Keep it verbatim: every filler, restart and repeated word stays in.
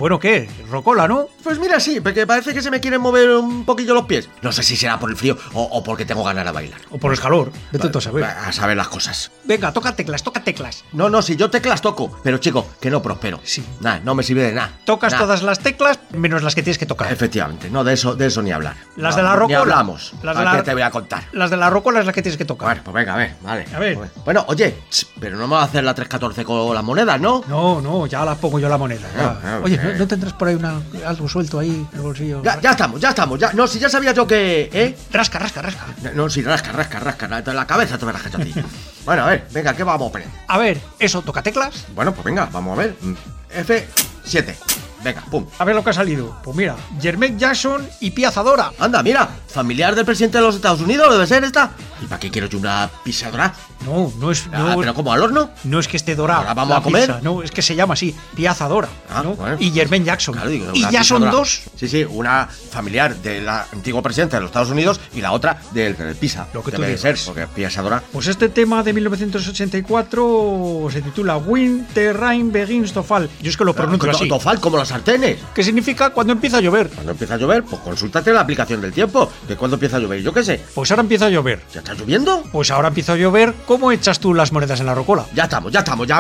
Bueno, ¿qué? Rocola, ¿no? Pues mira, sí, porque parece que se me quieren mover un poquillo los pies. No sé si será por el frío o, o porque tengo ganas de bailar. O por el calor. Vete tú a saber. A saber las cosas. Venga, toca teclas, toca teclas. No, no, si yo teclas toco. Pero chico, que no prospero. Sí. Nada, no me sirve de nada. Tocas Nah. todas las teclas menos las que tienes que tocar. Efectivamente, no, de eso, de eso ni hablar. Las No, de la Ni rocola. hablamos. Las de ¿A la- qué te voy a contar? Las de la rocola es las que tienes que tocar. Bueno, pues venga, a ver, vale. A ver. Bueno, oye, ch, pero no me va a hacer la tres catorce con las monedas, ¿no? No, no, ya las pongo yo la moneda. ya. Ah, ah, Oye, ok. ¿no, no tendrás por ahí una, algo suelto ahí en el bolsillo? Ya, ya estamos, ya estamos. Ya, no, si ya sabía yo que... ¿Eh? Rasca, rasca, rasca. No, si rasca, rasca, rasca. La, la cabeza te me rascas a ti. Bueno, a ver, venga, ¿qué vamos a poner? A ver, ¿eso toca teclas? Bueno, pues venga, vamos a ver. F siete. Venga, pum. A ver lo que ha salido. Pues mira, Jermaine Jackson y Piazadora. Anda, mira, familiar del presidente de los Estados Unidos debe ser esta. ¿Y para qué quiero yo una pisadora? No, no es. Ah, No, pero como al horno. no es que esté dorada. ¿Ahora vamos la a comer? pizza, no, es que se llama así, Piazadora. Ah, ¿no? bueno. Y Jermaine Jackson. Claro, digo, y una ya son pisadora. dos. Sí, sí, una familiar del antiguo presidente de los Estados Unidos y la otra del, del Pisa. Lo que tú debe digas. ser, porque pisadora. Pues este tema de mil novecientos ochenta y cuatro se titula Winter Rain Begins to Fall. Yo es que lo pronuncio To- así. Tofal como las sartenes. ¿Qué significa cuando empieza a llover? Cuando empieza a llover, pues consúltate la aplicación del tiempo. Que cuando empieza a llover, yo qué sé. Pues ahora empieza a llover. ¿Ya está lloviendo? Pues ahora empieza a llover. ¿Cómo echas tú las monedas en la rocola? Ya estamos, ya estamos, ya